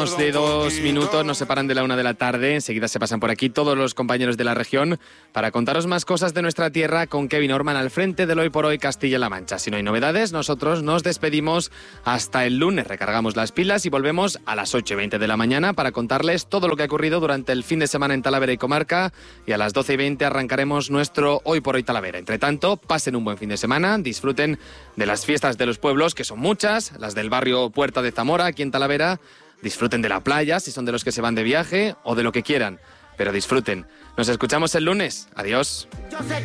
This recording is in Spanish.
Menos de 2 minutos nos separan de la 1 de la tarde. Enseguida se pasan por aquí todos los compañeros de la región para contaros más cosas de nuestra tierra con Kevin Orman al frente del Hoy por Hoy Castilla-La Mancha. Si no hay novedades, nosotros nos despedimos hasta el lunes. Recargamos las pilas y volvemos a las 8:20 de la mañana para contarles todo lo que ha ocurrido durante el fin de semana en Talavera y comarca. Y a las 12:20 arrancaremos nuestro Hoy por Hoy Talavera. Entre tanto, pasen un buen fin de semana, disfruten de las fiestas de los pueblos, que son muchas, las del barrio Puerta de Zamora, aquí en Talavera. Disfruten de la playa, si son de los que se van de viaje, o de lo que quieran, pero disfruten. Nos escuchamos el lunes. Adiós.